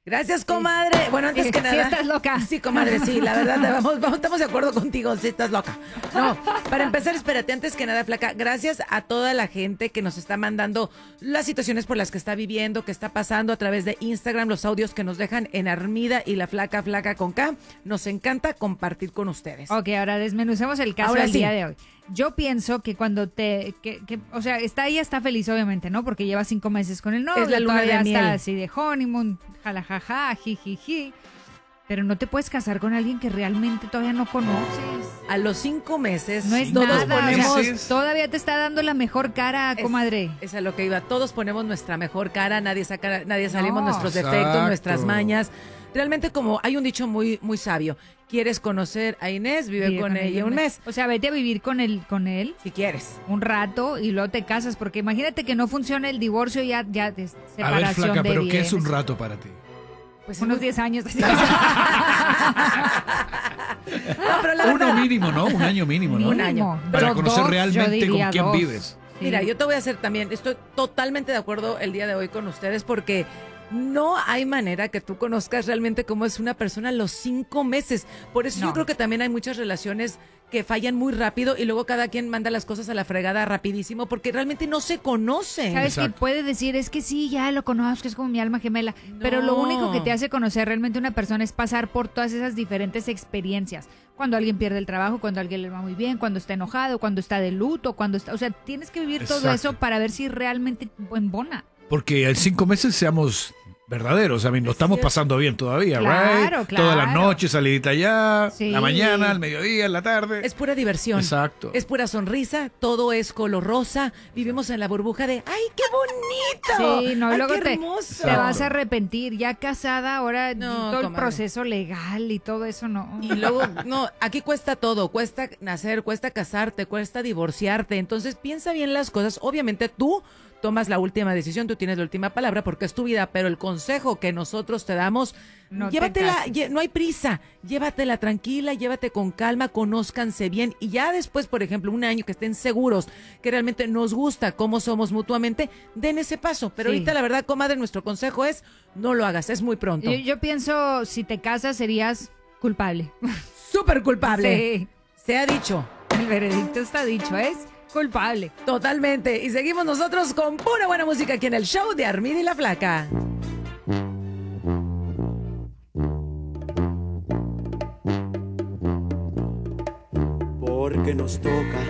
Gracias, comadre. Bueno, antes que nada. Sí, estás loca. Sí, comadre, sí, la verdad, estamos de acuerdo contigo, sí, estás loca. No, para empezar, espérate, antes que nada, flaca, gracias a toda la gente que nos está mandando las situaciones por las que está viviendo, que está pasando a través de Instagram, los audios que nos dejan en Armida y la flaca con K. Nos encanta compartir con ustedes. Ok, ahora desmenucemos el caso Ahora del sí. día de hoy. Yo pienso que cuando o sea, ella está feliz obviamente, ¿no? Porque lleva 5 meses con el novio. Es la luna de todavía miel. está así de honeymoon, jalajaja, jijiji. Pero no te puedes casar con alguien que realmente todavía no conoces. A los 5 meses, No es todos nada, ponemos... o sea, todavía te está dando la mejor cara, comadre. Es a lo que iba. Todos ponemos nuestra mejor cara, nadie salimos No. nuestros Exacto. defectos, nuestras mañas. Realmente, como hay un dicho muy, muy sabio, ¿quieres conocer a Inés? Vive con ella un mes. O sea, vete a vivir con él Si quieres. un rato y luego te casas, porque imagínate que no funcione el divorcio ya de A separación ver, flaca, de pero ¿qué bienes. es un rato para ti? Pues Unos 10 años. No, pero la Uno verdad, mínimo, ¿no? Un año mínimo, ¿no? Un año. Para Yo conocer dos, yo realmente con diría quién 2. vives. Sí. mira, yo te voy a hacer también, estoy totalmente de acuerdo el día de hoy con ustedes porque no hay manera que tú conozcas realmente cómo es una persona a los 5 meses. Por eso No. yo creo que también hay muchas relaciones que fallan muy rápido y luego cada quien manda las cosas a la fregada rapidísimo porque realmente no se conocen. ¿Sabes qué Exacto. puede decir? Es que sí, ya lo conozco, es como mi alma gemela. Pero lo único que te hace conocer realmente una persona es pasar por todas esas diferentes experiencias. Cuando alguien pierde el trabajo, cuando a alguien le va muy bien, cuando está enojado, cuando está de luto, cuando está... O sea, tienes que vivir todo Exacto. eso para ver si realmente embona. Porque en 5 meses seamos verdaderos. A mí lo estamos pasando bien todavía, Claro, right? Toda la claro. noche, salidita allá, Sí. la mañana, al mediodía, en la tarde. Es pura diversión. Exacto. Es pura sonrisa, todo es color rosa. Vivimos en la burbuja de ¡ay, qué bonito! Sí, no, ¡Ay, luego qué te hermoso! vas a arrepentir. Ya casada, ahora No, todo el comadre. proceso legal y todo eso, no. Y luego, no, aquí cuesta todo, cuesta nacer, cuesta casarte, cuesta divorciarte. Entonces piensa bien las cosas. Obviamente tú tomas la última decisión, tú tienes la última palabra porque es tu vida, pero el consejo que nosotros te damos, No te llévatela, cases. no hay prisa, llévatela tranquila, llévate con calma, conózcanse bien y ya después, por ejemplo, un año que estén seguros que realmente nos gusta cómo somos mutuamente, den ese paso. Pero Sí. ahorita la verdad, comadre, nuestro consejo es no lo hagas, es muy pronto. Yo pienso, si te casas serías culpable. Súper culpable. Sí, Se ha dicho. el veredicto está dicho, es culpable. Totalmente. Y seguimos nosotros con pura buena música aquí en el show de Armida y la Flaca. Porque nos toca